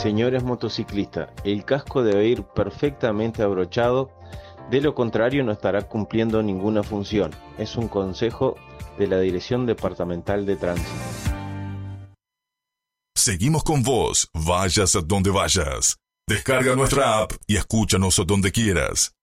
Señores motociclistas, el casco debe ir perfectamente abrochado, de lo contrario no estará cumpliendo ninguna función. Es un consejo de la Dirección Departamental de Tránsito. Seguimos con vos, vayas a donde vayas. Descarga nuestra app y escúchanos donde quieras.